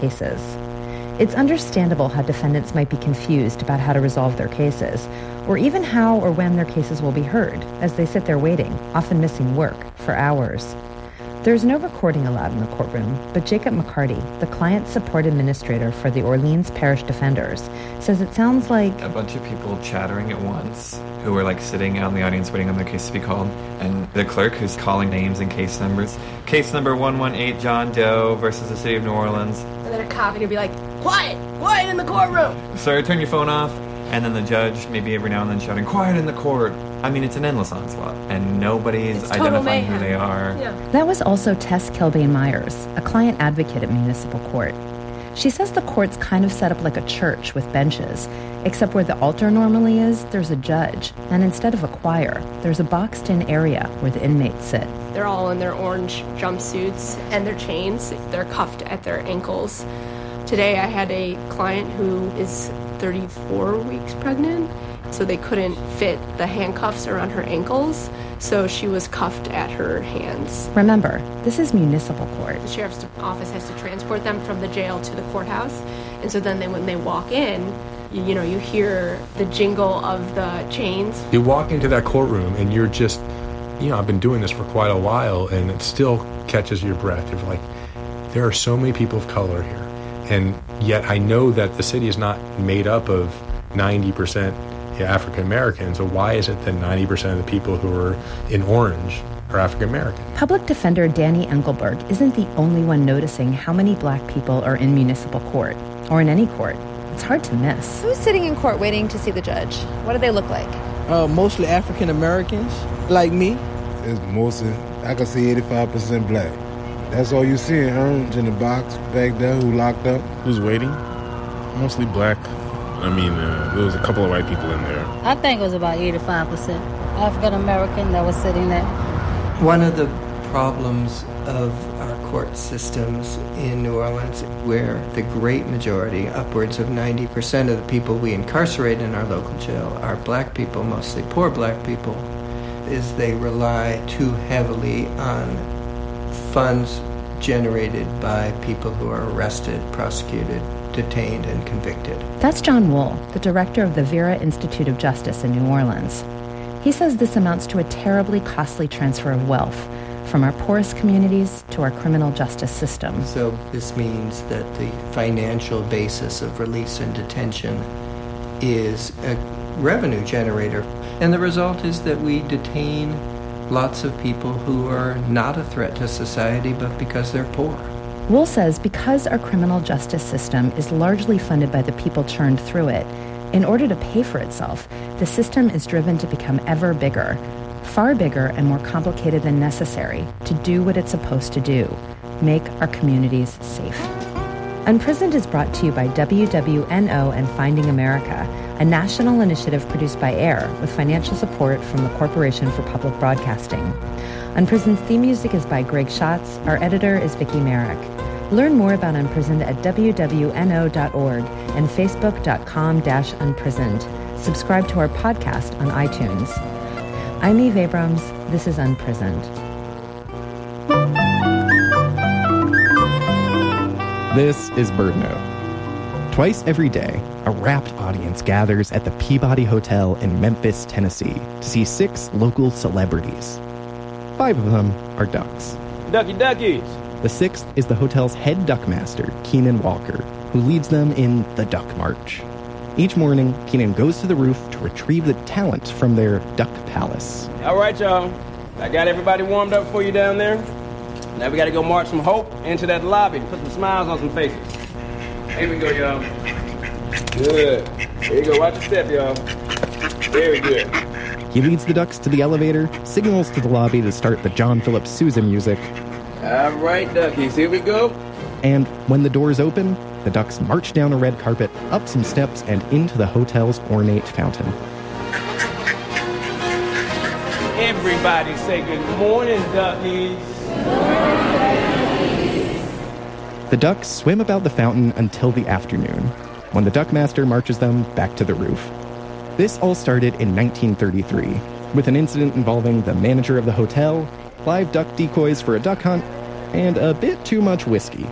cases. It's understandable how defendants might be confused about how to resolve their cases, or even how or when their cases will be heard, as they sit there waiting, often missing work, for hours. There's no recording allowed in the courtroom, but Jacob McCarty, the client support administrator for the Orleans Parish Defenders, says it sounds like a bunch of people chattering at once who are sitting out in the audience waiting on their case to be called, and the clerk who's calling names and case numbers. Case number 118, John Doe versus the city of New Orleans. And then a cop would be like, quiet in the courtroom. Sir, turn your phone off. And then the judge, maybe every now and then shouting, quiet in the court. I mean, it's an endless onslaught, and nobody's identifying who they are. Yeah. That was also Tess Kilbane-Myers, a client advocate at municipal court. She says the court's kind of set up like a church with benches, except where the altar normally is, there's a judge, and instead of a choir, there's a boxed-in area where the inmates sit. They're all in their orange jumpsuits and their chains. They're cuffed at their ankles. Today I had a client who is 34 weeks pregnant, so they couldn't fit the handcuffs around her ankles, so she was cuffed at her hands. Remember, this is municipal court. The sheriff's office has to transport them from the jail to the courthouse, and so then when they walk in, you hear the jingle of the chains. You walk into that courtroom and you're just, I've been doing this for quite a while, and it still catches your breath. You're like, there are so many people of color here. And yet I know that the city is not made up of 90% African Americans, so why is it that 90% of the people who are in orange are African American? Public defender Danny Engelberg isn't the only one noticing how many black people are in municipal court, or in any court. It's hard to miss. Who's sitting in court waiting to see the judge? What do they look like? Mostly African Americans, like me. It's mostly, I can see 85% black. That's all you see in orange in the box back there who locked up. Who's waiting? Mostly black. I mean, there was a couple of white people in there. I think it was about 85% African American that was sitting there. One of the problems of our court systems in New Orleans, where the great majority, upwards of 90% of the people we incarcerate in our local jail are black people, mostly poor black people, is they rely too heavily on funds generated by people who are arrested, prosecuted, detained, and convicted. That's John Wool, the director of the Vera Institute of Justice in New Orleans. He says this amounts to a terribly costly transfer of wealth from our poorest communities to our criminal justice system. So this means that the financial basis of release and detention is a revenue generator. And the result is that we detain lots of people who are not a threat to society, but because they're poor. Wool says because our criminal justice system is largely funded by the people churned through it, in order to pay for itself, the system is driven to become ever bigger, far bigger and more complicated than necessary to do what it's supposed to do, make our communities safe. Unprisoned is brought to you by WWNO and Finding America, a national initiative produced by AIR with financial support from the Corporation for Public Broadcasting. Unprisoned's theme music is by Greg Schatz. Our editor is Vicki Merrick. Learn more about Unprisoned at wwno.org and facebook.com/unprisoned. Subscribe to our podcast on iTunes. I'm Eve Abrams. This is Unprisoned. This is Bird Note. Twice every day, a rapt audience gathers at the Peabody Hotel in Memphis, Tennessee, to see 6 local celebrities. 5 of them are ducks. Ducky duckies! The 6th is the hotel's head duck master, Keenan Walker, who leads them in the Duck March. Each morning, Keenan goes to the roof to retrieve the talent from their duck palace. All right, y'all. I got everybody warmed up for you down there. Now we got to go march some hope into that lobby and put some smiles on some faces. Here we go, y'all. Good. There you go. Watch your step, y'all. Very good. He leads the ducks to the elevator, signals to the lobby to start the John Philip Sousa music. All right, duckies. Here we go. And when the doors open, the ducks march down a red carpet, up some steps, and into the hotel's ornate fountain. Everybody say good morning, duckies. The ducks swim about the fountain until the afternoon, when the duck master marches them back to the roof. This all started in 1933, with an incident involving the manager of the hotel, 5 duck decoys for a duck hunt, and a bit too much whiskey.